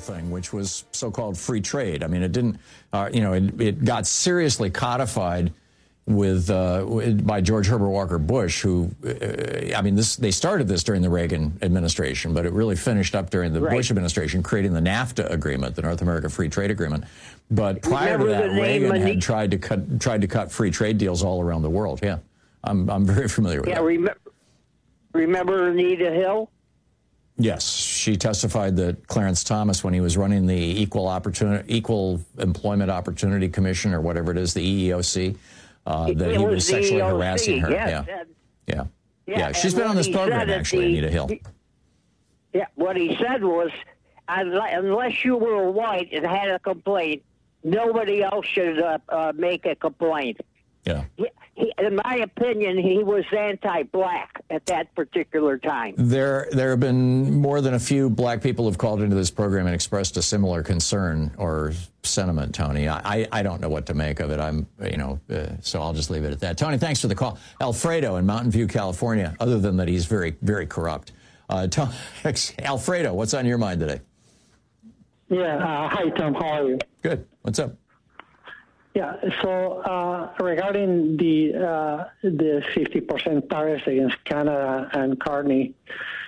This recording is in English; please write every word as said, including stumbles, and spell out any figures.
thing, which was so-called free trade. I mean, it didn't, uh, you know, it, it got seriously codified with uh, by George Herbert Walker Bush, who, uh, I mean, this they started this during the Reagan administration, but it really finished up during the right. Bush administration, creating the NAFTA agreement, the North America Free Trade Agreement. But prior Remember to that, Reagan Anita? had tried to cut tried to cut free trade deals all around the world. Yeah, I'm I'm very familiar with yeah, that. Remember, remember Anita Hill? Yes, she testified that Clarence Thomas, when he was running the Equal Opportunity, Equal Employment Opportunity Commission, or whatever it is, the E E O C, uh, that it he was was sexually E E O C, harassing her. Yes, yeah. and, yeah, yeah, yeah. She's and been on this he program actually, the, Anita Hill. He, yeah, what he said was, unless you were white and had a complaint, nobody else should uh, uh, make a complaint. Yeah. He, he, in my opinion, he was anti-black at that particular time. There, there have been more than a few black people who've called into this program and expressed a similar concern or sentiment, Tony. I, I don't know what to make of it. I'm, you know, uh, so I'll just leave it at that. Tony, thanks for the call. Alfredo in Mountain View, California, other than that he's very, very corrupt. Uh, Tom, Alfredo, what's on your mind today? Yeah. Uh, hi, Tom. How are you? Good. What's up? Yeah. So uh, regarding the uh, the fifty percent tariffs against Canada and Carney,